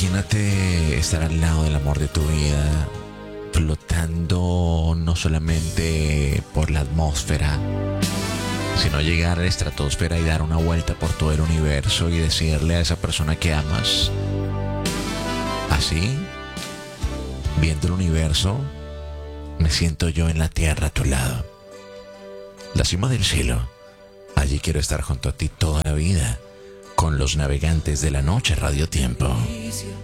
Imagínate estar al lado del amor de tu vida, flotando no solamente por la atmósfera, sino llegar a la estratosfera y dar una vuelta por todo el universo y decirle a esa persona que amas, así, viendo el universo, me siento yo en la tierra a tu lado. La cima del cielo, allí quiero estar junto a ti toda la vida, con los navegantes de la noche Radio Tiempo.